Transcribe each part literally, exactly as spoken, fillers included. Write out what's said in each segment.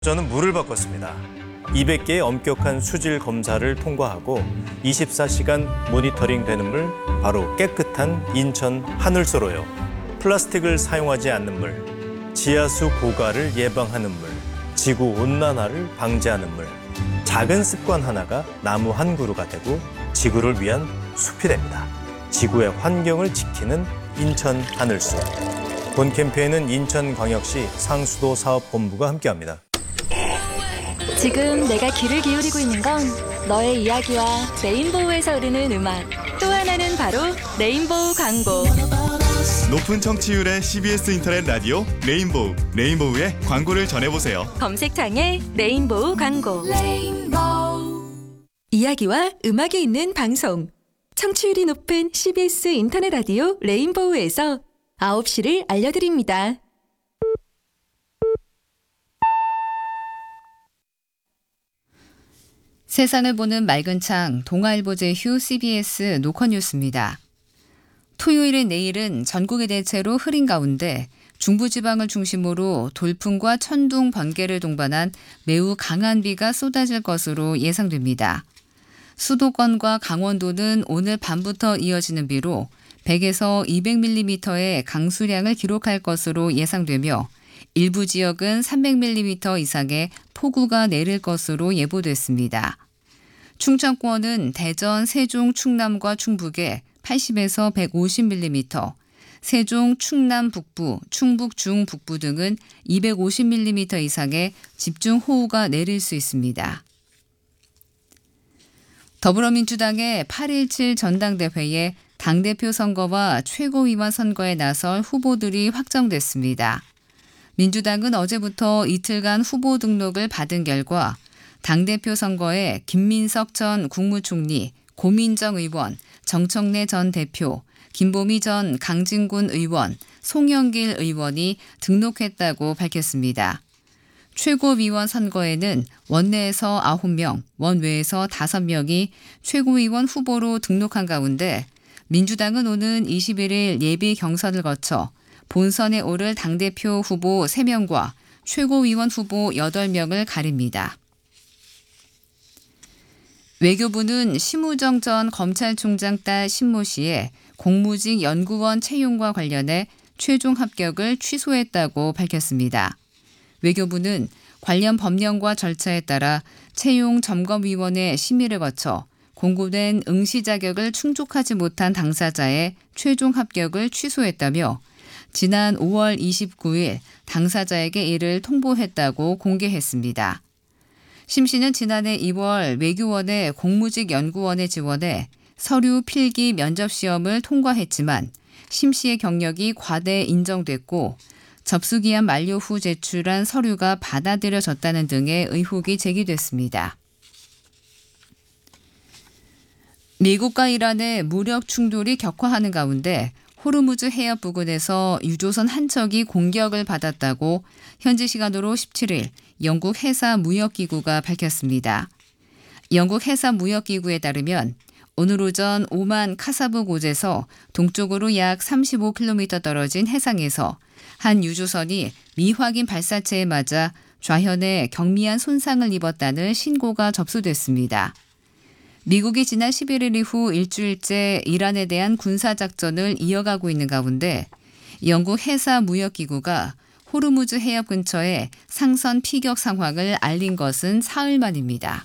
저는 물을 바꿨습니다. 이백 개의 엄격한 수질 검사를 통과하고 이십사 시간 모니터링 되는 물, 바로 깨끗한 인천 하늘소로요. 플라스틱을 사용하지 않는 물, 지하수 고갈을 예방하는 물, 지구 온난화를 방지하는 물. 작은 습관 하나가 나무 한 그루가 되고 지구를 위한 숲이 됩니다. 지구의 환경을 지키는 인천 하늘소. 본 캠페인은 인천광역시 상수도 사업본부가 함께합니다. 지금 내가 귀를 기울이고 있는 건 너의 이야기와 레인보우에서 흐르는 음악, 또 하나는 바로 레인보우 광고. 높은 청취율의 씨비에스 인터넷 라디오 레인보우, 레인보우의 광고를 전해보세요. 검색창에 레인보우 광고. 레인보우. 이야기와 음악이 있는 방송. 청취율이 높은 씨비에스 인터넷 라디오 레인보우에서 아홉 시를 알려드립니다. 세상을 보는 맑은 창, 동아일보 제휴 씨비에스 노컷뉴스입니다. 토요일인 내일은 전국이 대체로 흐린 가운데 중부지방을 중심으로 돌풍과 천둥, 번개를 동반한 매우 강한 비가 쏟아질 것으로 예상됩니다. 수도권과 강원도는 오늘 밤부터 이어지는 비로 백에서 이백 밀리미터의 강수량을 기록할 것으로 예상되며 일부 지역은 삼백 밀리미터 이상의 폭우가 내릴 것으로 예보됐습니다. 충청권은 대전, 세종, 충남과 충북에 팔십에서 백오십 밀리미터, 세종, 충남 북부, 충북 중북부 등은 이백오십 밀리미터 이상의 집중호우가 내릴 수 있습니다. 더불어민주당의 팔일칠 전당대회에 당대표 선거와 최고위원 선거에 나설 후보들이 확정됐습니다. 민주당은 어제부터 이틀간 후보 등록을 받은 결과 당대표 선거에 김민석 전 국무총리, 고민정 의원, 정청래 전 대표, 김보미 전 강진군 의원, 송영길 의원이 등록했다고 밝혔습니다. 최고위원 선거에는 원내에서 아홉 명, 원외에서 다섯 명이 최고위원 후보로 등록한 가운데 민주당은 오는 이십일 일 예비 경선을 거쳐 본선에 오를 당대표 후보 세 명과 최고위원 후보 여덟 명을 가립니다. 외교부는 심우정 전 검찰총장 딸 신모 씨의 공무직 연구원 채용과 관련해 최종 합격을 취소했다고 밝혔습니다. 외교부는 관련 법령과 절차에 따라 채용점검위원회 심의를 거쳐 공고된 응시 자격을 충족하지 못한 당사자의 최종 합격을 취소했다며 지난 오월 이십구일 당사자에게 이를 통보했다고 공개했습니다. 심 씨는 지난해 이월 외교원의 공무직 연구원에 지원해 서류 필기 면접시험을 통과했지만 심 씨의 경력이 과대 인정됐고 접수기한 만료 후 제출한 서류가 받아들여졌다는 등의 의혹이 제기됐습니다. 미국과 이란의 무력 충돌이 격화하는 가운데 호르무즈 해협 부근에서 유조선 한 척이 공격을 받았다고 현지 시간으로 십칠 일 영국 해사무역기구가 밝혔습니다. 영국 해사무역기구에 따르면 오늘 오전 오만 카사브 곳에서 동쪽으로 약 삼십오 킬로미터 떨어진 해상에서 한 유조선이 미확인 발사체에 맞아 좌현에 경미한 손상을 입었다는 신고가 접수됐습니다. 미국이 지난 십일 일 이후 일주일째 이란에 대한 군사작전을 이어가고 있는 가운데 영국 해사무역기구가 호르무즈 해협 근처에 상선 피격 상황을 알린 것은 사흘 만입니다.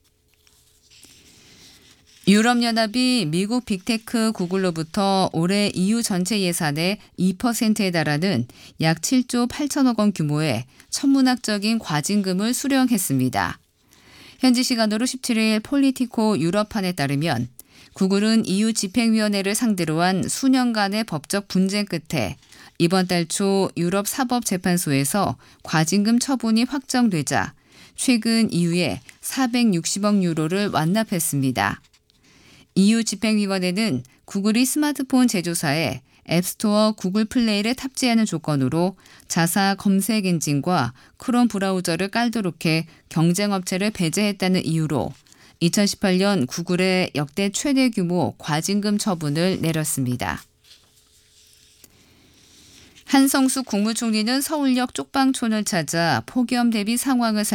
유럽연합이 미국 빅테크 구글로부터 올해 이유 전체 예산의 이 퍼센트에 달하는 약 칠조 팔천억 원 규모의 천문학적인 과징금을 수령했습니다. 현지 시간으로 십칠 일 폴리티코 유럽판에 따르면 구글은 이유 집행위원회를 상대로 한 수년간의 법적 분쟁 끝에 이번 달 초 유럽 사법재판소에서 과징금 처분이 확정되자 최근 이후에 사백육십억 유로를 완납했습니다. 이유 집행위원회는 구글이 스마트폰 제조사에 앱스토어 구글 플레이를 탑재하는 조건으로 자사 검색 엔진과 크롬 브라우저를 깔도록 해 경쟁업체를 배제했다는 이유로 이천십팔 년 구글의 역대 최대 규모 과징금 처분을 내렸습니다. 한성수 국무총리는 서울역 쪽방촌을 찾아 폭염 대비 상황을